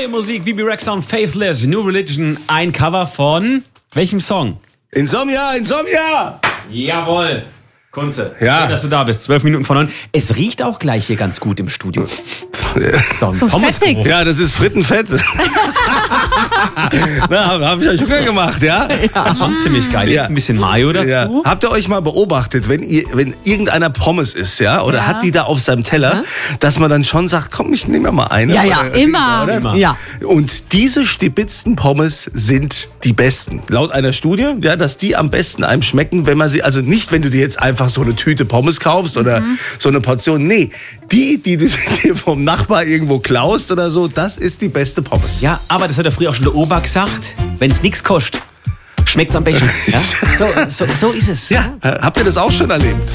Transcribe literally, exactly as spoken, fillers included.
Neue Musik, B B Rexha und Faithless, New Religion, ein Cover von welchem Song? Insomnia, Insomnia! Jawohl. Kunze, Ja. schön, dass du da bist. Zwölf Minuten vor neun. Es riecht auch gleich hier ganz gut im Studio. Ist doch ein So Pommesgeruch. fettig. Ja, das ist Frittenfett. Na, hab, hab ich euch Hunger gemacht, ja? Ja, schon ziemlich geil. Jetzt Ja. ein bisschen Mayo dazu. Ja. Habt ihr euch mal beobachtet, wenn ihr, wenn irgendeiner Pommes isst, ja, oder Ja. hat die da auf seinem Teller, dass man dann schon sagt, komm, ich nehme mir mal eine. Ja, ja, oder, immer. Oder? Immer. Ja. Und diese stibitzten Pommes sind die besten. Laut einer Studie, ja, dass die am besten einem schmecken, wenn man sie, also nicht, wenn du dir jetzt einfach so eine Tüte Pommes kaufst oder Mhm. so eine Portion. Nee, die, die du dir vom Nachbar irgendwo klaust oder so, das ist die beste Pommes. Ja, aber das hat ja früher auch schon der Opa gesagt. Wenn es nichts kostet, schmeckt's am besten. Ja? So, so, so ist es. Ja, habt ihr das auch schon erlebt?